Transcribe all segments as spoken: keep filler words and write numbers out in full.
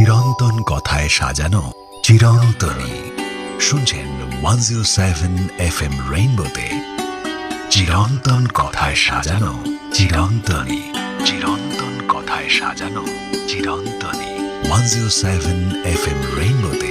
চিরন্তন কথায় সাজানো চিরন্তনী। শুনছেন one zero seven F M রেইনবোতে চিরন্তন কথায় সাজানো চিরন্তনী। চিরন্তন কথায় সাজানো চিরন্তনী। One zero seven F M রেইনবোতে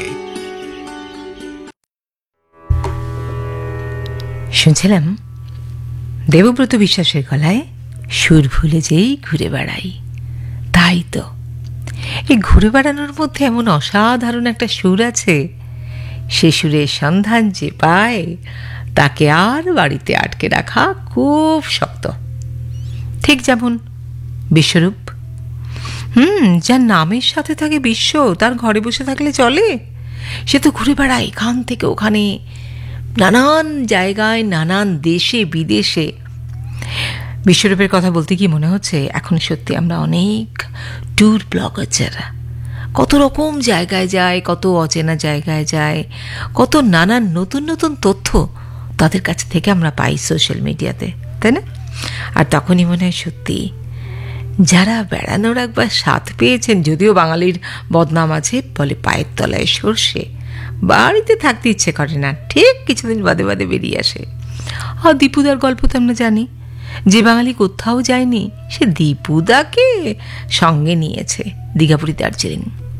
শুনছিলাম দেবব্রত বিশ্বাসের গলায় সুর ভুলে যেই ঘুরে বেড়াই। তাই তো এই ঘুরে বেড়ানোর মধ্যে এমন অসাধারণ একটা সুর আছে, সে সুরের সন্ধান যে পায় তাকে আর বাড়িতে আটকে রাখা খুব শক্ত। ঠিক যেমন বিশ্বরূপ, হুম যার নামের সাথে থাকে বিশ্ব, তার ঘরে বসে থাকলে চলে? সে তো ঘুরে বেড়ায় এখান থেকে ওখানে, নানান জায়গায়, নানান দেশে বিদেশে। বিশ্বরূপের কথা বলতে কি মনে হচ্ছে, এখন সত্যি আমরা অনেক ট্যুর ব্লগার যারা কত রকম জায়গায় যায়, কত অচেনা জায়গায় যায়, কত নানান নতুন নতুন তথ্য তাদের কাছ থেকে আমরা পাই সোশ্যাল মিডিয়াতে, তাই না? আর তখনই মনে হয় সত্যি যারা বেড়ানোর একবার স্বাদ পেয়েছেন, যদিও বাঙালির বদনাম আছে, বলে পায়ের তলায় সর্ষে, বাড়িতে থাকতে ইচ্ছে করে না, ঠিক কিছুদিন বাদে বাদে বেরিয়ে আসে। আর দীপুদার গল্প তো আমরা জানি, যে বাঙালি কোথাও যায়নি সে দীপুদাকে সঙ্গে নিয়েছে দীঘাপুরী দার্জিলিং।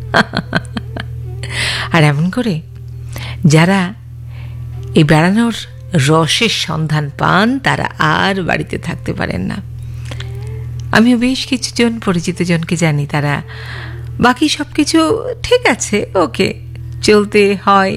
আর এমন করে যারা এই বেড়ানোর রসের সন্ধান পান তারা আর বাড়িতে থাকতে পারেন না। আমিও বেশ কিছুজন পরিচিত জনকে জানি, তারা বাকি সব কিছু ঠিক আছে, ওকে চলতে হয়,